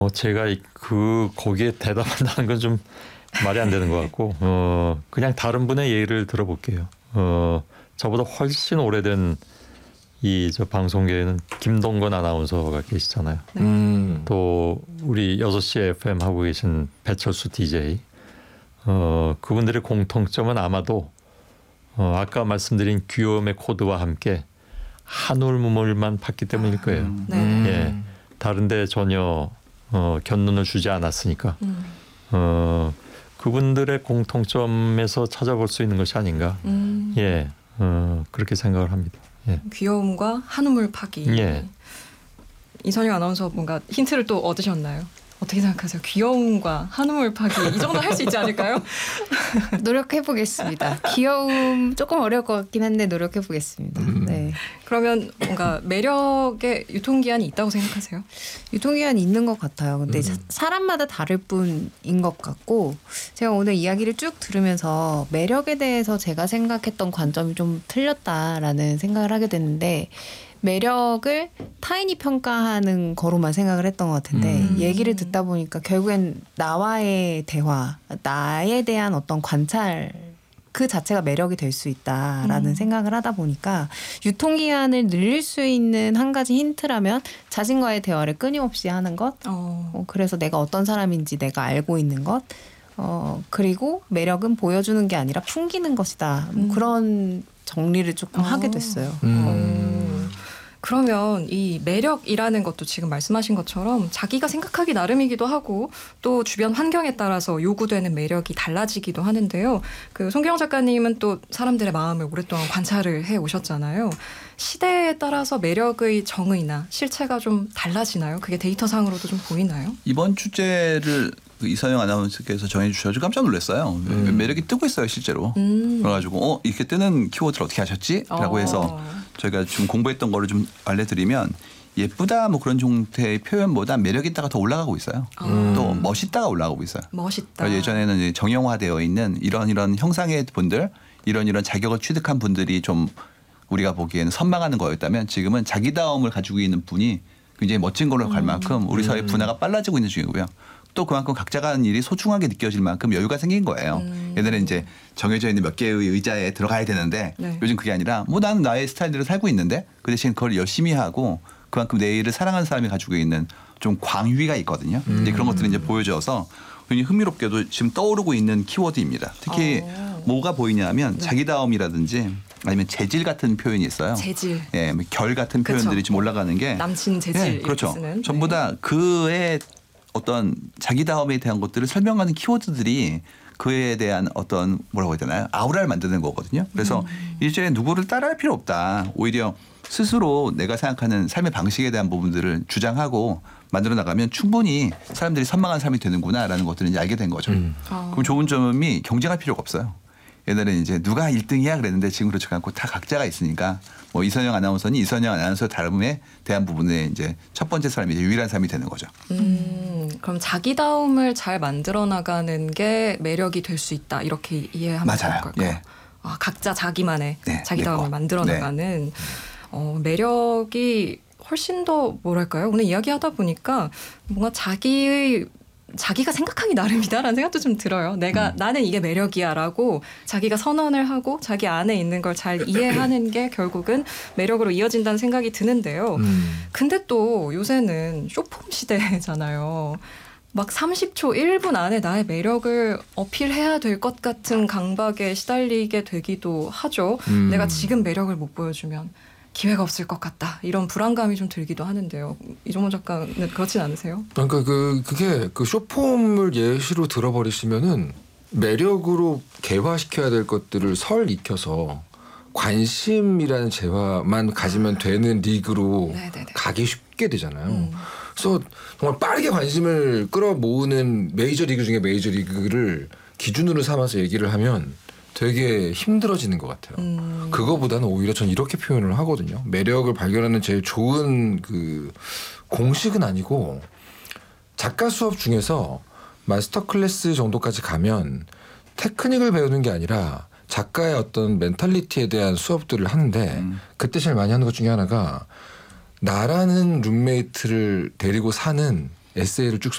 제가 거기에 대답한다는 건 좀 말이 안 되는 것 같고 그냥 다른 분의 예를 들어볼게요. 저보다 훨씬 오래된 저 방송계에는 김동건 아나운서가 계시잖아요. 또 우리 6시 FM 하고 계신 배철수 DJ. 그분들의 공통점은 아마도 아까 말씀드린 귀여움의 코드와 함께 한울무물만 봤기 때문일 거예요. 예, 다른데 전혀 견눈을 주지 않았으니까 그분들의 공통점에서 찾아볼 수 있는 것이 아닌가. 예, 그렇게 생각을 합니다. 예. 귀여움과 한우물 파기. 예. 이선영 아나운서 뭔가 힌트를 또 얻으셨나요? 어떻게 생각하세요? 귀여움과 한우물 파기 이 정도 할 수 있지 않을까요? 노력해보겠습니다. 귀여움 조금 어려울 것 같긴 한데 노력해보겠습니다. 네. 그러면 뭔가 매력의 유통기한이 있다고 생각하세요? 유통기한이 있는 것 같아요. 근데 사람마다 다를 뿐인 것 같고 제가 오늘 이야기를 쭉 들으면서 매력에 대해서 제가 생각했던 관점이 좀 틀렸다라는 생각을 하게 됐는데 매력을 타인이 평가하는 거로만 생각을 했던 것 같은데 얘기를 듣다 보니까 결국엔 나와의 대화, 나에 대한 어떤 관찰 그 자체가 매력이 될 수 있다라는 생각을 하다 보니까 유통기한을 늘릴 수 있는 한 가지 힌트라면 자신과의 대화를 끊임없이 하는 것 그래서 내가 어떤 사람인지 내가 알고 있는 것 그리고 매력은 보여주는 게 아니라 풍기는 것이다. 그런 정리를 조금 하게 됐어요. 그러면 이 매력이라는 것도 지금 말씀하신 것처럼 자기가 생각하기 나름이기도 하고 또 주변 환경에 따라서 요구되는 매력이 달라지기도 하는데요. 송기영 작가님은 또 사람들의 마음을 오랫동안 관찰을 해 오셨잖아요. 시대에 따라서 매력의 정의나 실체가 좀 달라지나요? 그게 데이터상으로도 좀 보이나요? 이번 주제를 이선영 아나운서께서 정해주셔서 깜짝 놀랐어요. 매력이 뜨고 있어요 실제로. 그래가지고 이렇게 뜨는 키워드를 어떻게 하셨지? 라고 해서 저희가 지금 공부했던 거를 좀 알려드리면 예쁘다 뭐 그런 종류의 표현보다 매력 있다가 더 올라가고 있어요. 또 멋있다가 올라가고 있어요. 멋있다. 예전에는 이제 정형화되어 있는 이런 형상의 분들 이런 자격을 취득한 분들이 좀 우리가 보기에는 선망하는 거였다면 지금은 자기다움을 가지고 있는 분이 굉장히 멋진 걸로 갈 만큼 우리 사회 분화가 빨라지고 있는 중이고요. 또 그만큼 각자가 하는 일이 소중하게 느껴질 만큼 여유가 생긴 거예요. 예전에 이제 정해져 있는 몇 개의 의자에 들어가야 되는데 요즘 그게 아니라 뭐 나는 나의 스타일대로 살고 있는데 그 대신 그걸 열심히 하고 그만큼 내 일을 사랑하는 사람이 가지고 있는 좀 광위가 있거든요. 이제 그런 것들이 이제 보여져서 굉장히 흥미롭게도 지금 떠오르고 있는 키워드입니다. 특히 뭐가 보이냐면 자기다움이라든지 아니면 재질 같은 표현이 있어요. 재질. 예, 결 같은 표현들이 지금 올라가는 게 남친 재질. 예, 그렇죠. 쓰는. 전부 다 그의 어떤 자기다움에 대한 것들을 설명하는 키워드들이 그에 대한 어떤 뭐라고 해야 되나요? 아우라를 만드는 거거든요. 그래서 이제 누구를 따라할 필요 없다. 오히려 스스로 내가 생각하는 삶의 방식에 대한 부분들을 주장하고 만들어 나가면 충분히 사람들이 선망하는 사람이 되는구나라는 것들을 이제 알게 된 거죠. 그럼 좋은 점이 경쟁할 필요가 없어요. 옛날에 이제 누가 1등이야 그랬는데 지금 그렇지 않고 다 각자가 있으니까 뭐 이선영 아나운서는 이선영 아나운서 다름에 대한 부분에 이제 첫 번째 사람이 이제 유일한 사람이 되는 거죠. 그럼 자기다움을 잘 만들어 나가는 게 매력이 될 수 있다 이렇게 이해하면 맞아요. 될까요? 예. 각자 자기만의 네, 자기다움을 만들어 네. 나가는 매력이 훨씬 더 뭐랄까요? 오늘 이야기하다 보니까 뭔가 자기가 생각하기 나름이다라는 생각도 좀 들어요. 나는 이게 매력이야라고 자기가 선언을 하고 자기 안에 있는 걸 잘 이해하는 게 결국은 매력으로 이어진다는 생각이 드는데요. 근데 또 요새는 쇼폼 시대잖아요. 막 30초 1분 안에 나의 매력을 어필해야 될 것 같은 강박에 시달리게 되기도 하죠. 내가 지금 매력을 못 보여주면 기회가 없을 것 같다. 이런 불안감이 좀 들기도 하는데요. 이종원 작가는 그렇진 않으세요? 그러니까 그게 쇼폼을 예시로 들어버리시면은 매력으로 개화시켜야 될 것들을 익혀서 관심이라는 재화만 가지면 되는 리그로 가기 쉽게 되잖아요. 그래서 정말 빠르게 관심을 끌어모으는 메이저리그 중에 메이저리그를 기준으로 삼아서 얘기를 하면 되게 힘들어지는 것 같아요. 그거보다는 오히려 전 이렇게 표현을 하거든요. 매력을 발견하는 제일 좋은 그 공식은 아니고 작가 수업 중에서 마스터 클래스 정도까지 가면 테크닉을 배우는 게 아니라 작가의 어떤 멘탈리티에 대한 수업들을 하는데 그때 제일 많이 하는 것 중에 하나가 나라는 룸메이트를 데리고 사는 에세이를 쭉